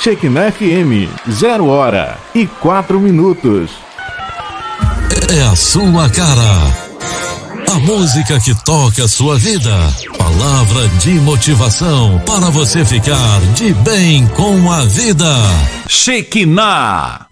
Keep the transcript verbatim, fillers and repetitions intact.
Shekinah F M, zero hora e quatro minutos. É a sua cara. A música que toca a sua vida. Palavra de motivação para você ficar de bem com a vida. Shekinah.